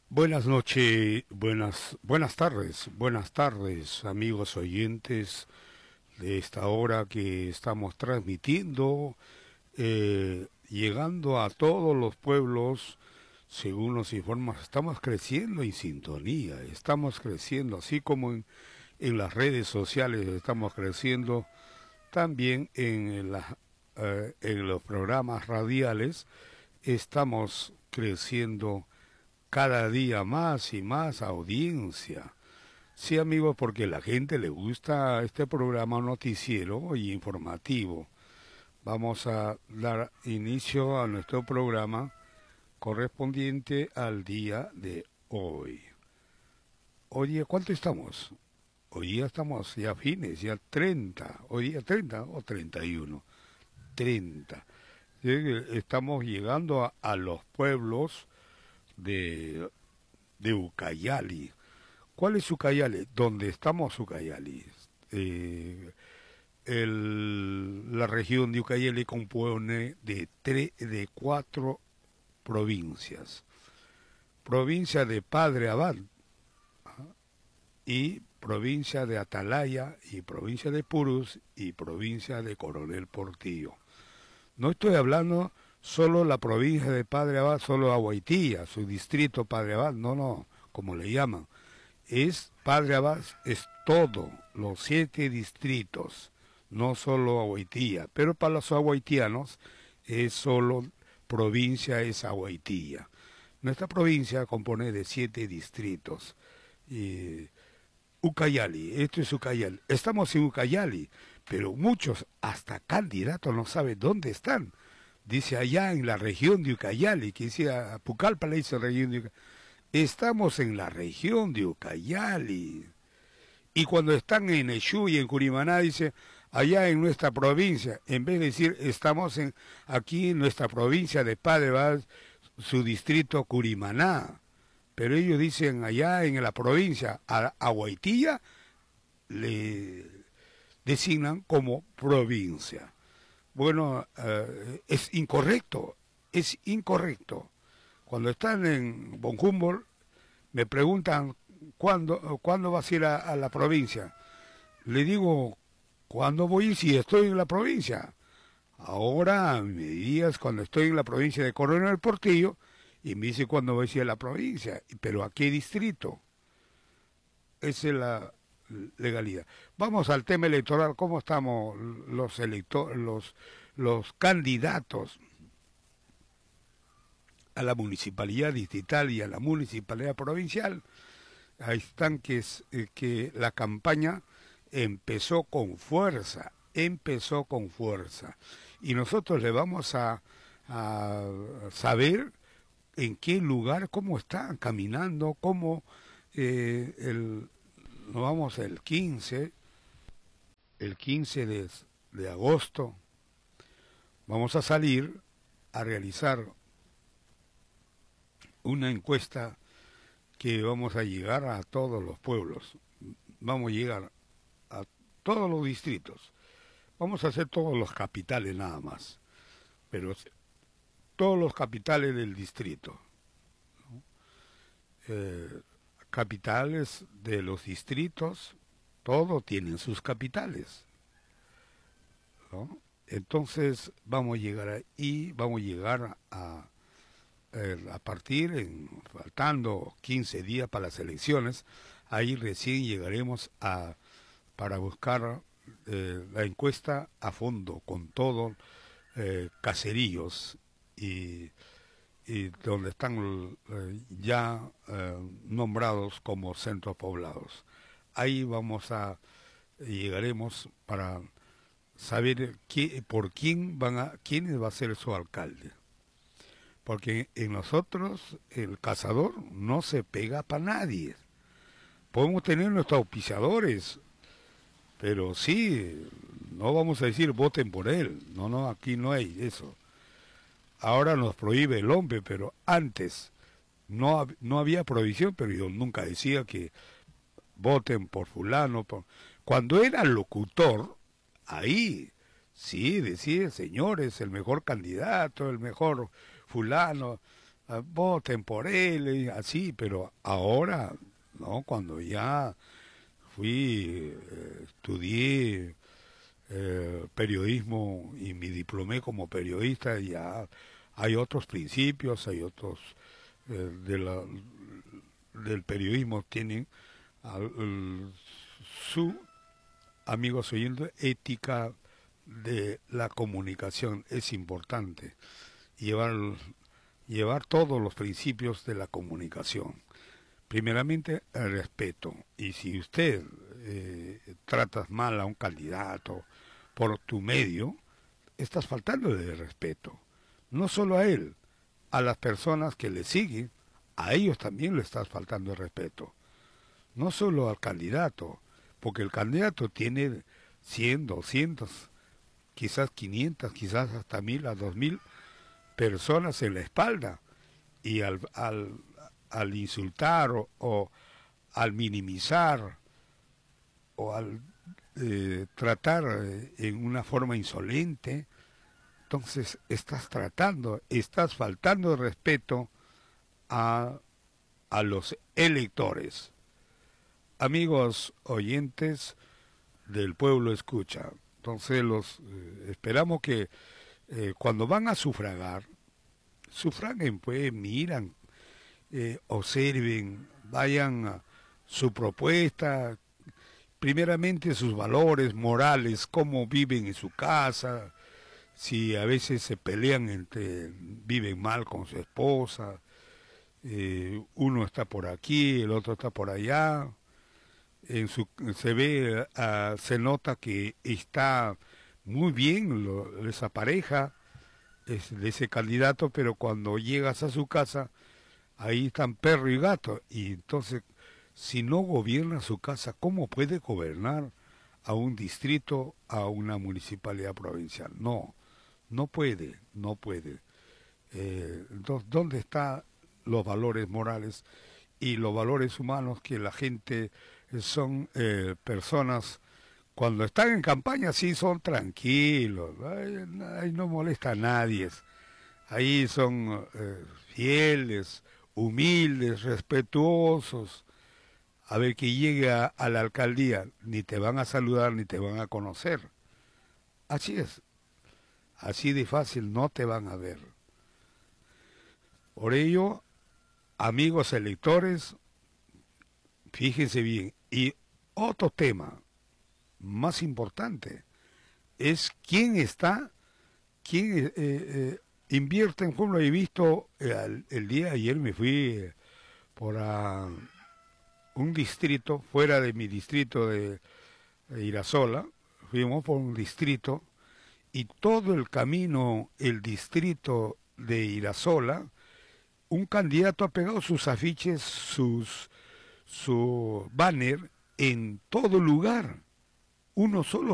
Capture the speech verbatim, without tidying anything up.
Buenas noches, buenas, buenas tardes, buenas tardes, amigos oyentes de esta hora que estamos transmitiendo, eh, llegando a todos los pueblos, según nos informan, estamos creciendo en sintonía, estamos creciendo, así como en, en las redes sociales estamos creciendo, también en, la, eh, en los programas radiales estamos creciendo cada día más y más audiencia. Sí, amigos, porque a la gente le gusta este programa noticiero y informativo. Vamos a dar inicio a nuestro programa correspondiente al día de hoy. Oye, ¿cuánto estamos? Hoy ya estamos ya fines, ya treinta. Hoy día treinta o treinta y uno. treinta. Estamos llegando a, a los pueblos de, de Ucayali. ¿Cuál es Ucayali? ¿Dónde estamos Ucayali? Eh, el, la región de Ucayali compone de, tre, de cuatro provincias. Provincia de Padre Abad, ¿ah? y provincia de Atalaya, y provincia de Purús, y provincia de Coronel Portillo. No estoy hablando solo la provincia de Padre Abad, solo Agüitía, su distrito Padre Abad, no, no, como le llaman. Es Padre Abad, es todo, los siete distritos, no solo Agüitía, pero para los agüitianos es solo provincia, es Agüitía. Nuestra provincia compone de siete distritos. Y Ucayali, esto es Ucayali. Estamos en Ucayali, pero muchos, hasta candidatos, no saben dónde están. Dice allá en la región de Ucayali, que dice a Pucallpa le dice región de Ucayali. Estamos en la región de Ucayali. Y cuando están en Eshú y en Curimaná, dice, allá en nuestra provincia, en vez de decir, estamos en aquí en nuestra provincia de Padre Abad, su distrito Curimaná. Pero ellos dicen allá en la provincia, a Agüitía, le designan como provincia. Bueno, eh, es incorrecto, es incorrecto. Cuando están en Von Humboldt, me preguntan, ¿cuándo, ¿cuándo vas a ir a, a la provincia? Le digo, ¿cuándo voy a ir si estoy en la provincia? Ahora me dirías cuando estoy en la provincia de Coronel Portillo, y me dice cuándo voy a ir a la provincia, pero ¿a qué distrito? Esa es la legalidad. Vamos al tema electoral, ¿cómo estamos los electores, los, los candidatos a la municipalidad distrital y a la municipalidad provincial? Ahí están que, es, eh, que la campaña empezó con fuerza, empezó con fuerza. Y nosotros le vamos a, a saber en qué lugar, cómo están caminando, cómo eh, el, nos vamos el quince, el quince de, de agosto, vamos a salir a realizar una encuesta que vamos a llegar a todos los pueblos, vamos a llegar a todos los distritos, vamos a hacer todos los capitales nada más, pero todos los capitales del distrito, ¿no? eh, capitales de los distritos, todos tienen sus capitales, ¿no? Entonces vamos a llegar ahí, vamos a llegar a a partir, en, faltando quince días para las elecciones, ahí recién llegaremos a para buscar eh, la encuesta a fondo, con todos eh, caseríos y, y donde están eh, ya eh, nombrados como centros poblados. Ahí vamos a, llegaremos para saber qué, por quién van a, quién va a ser su alcalde. Porque en nosotros el cazador no se pega para nadie. Podemos tener nuestros auspiciadores, pero sí, no vamos a decir voten por él. No, no, aquí no hay eso. Ahora nos prohíbe el hombre, pero antes no, no había prohibición, pero yo nunca decía que voten por fulano. Por... Cuando era locutor, ahí sí decía, señores, el mejor candidato, el mejor fulano, ah, voten por él, eh, así, pero ahora, ¿no? Cuando ya fui, eh, estudié eh, periodismo y me diplomé como periodista, ya hay otros principios, hay otros eh, de la, del periodismo tienen al- el- su, amigos oyentes, ética de la comunicación. Es importante llevar, llevar todos los principios de la comunicación. Primeramente, el respeto. Y si usted eh, tratas mal a un candidato por tu medio, estás faltando de respeto. No solo a él, a las personas que le siguen, a ellos también le estás faltando el respeto. No solo al candidato, porque el candidato tiene cien, doscientas, quizás quinientas, quizás hasta mil a dos mil personas en la espalda. Y al, al, al insultar o, o al minimizar o al eh, tratar eh, en una forma insolente, entonces estás tratando, estás faltando de respeto a, a los electores. Amigos oyentes del pueblo escucha, entonces los eh, esperamos que eh, cuando van a sufragar, sufraguen pues, miran, eh, observen, vayan a su propuesta, primeramente sus valores morales, cómo viven en su casa, si a veces se pelean entre, viven mal con su esposa, eh, uno está por aquí, el otro está por allá, en su, se ve, uh, se nota que está muy bien lo, esa pareja, es de ese candidato, pero cuando llegas a su casa, ahí están perro y gato, y entonces, si no gobierna su casa, ¿cómo puede gobernar a un distrito, a una municipalidad provincial? No, no puede, no puede. Eh, entonces, ¿dónde están los valores morales y los valores humanos que la gente son eh, personas, cuando están en campaña sí son tranquilos, ahí, ahí no molesta a nadie, ahí son eh, fieles, humildes, respetuosos, a ver que llegue a, a la alcaldía, ni te van a saludar ni te van a conocer. Así es, así de fácil no te van a ver. Por ello, amigos electores, fíjense bien. Y otro tema más importante es quién está, quién eh, eh, invierte en pueblo. He visto eh, el, el día de ayer me fui eh, por a, un distrito, fuera de mi distrito de, de Irasola, fuimos por un distrito y todo el camino, el distrito de Irasola, un candidato ha pegado sus afiches, sus su banner en todo lugar, uno solo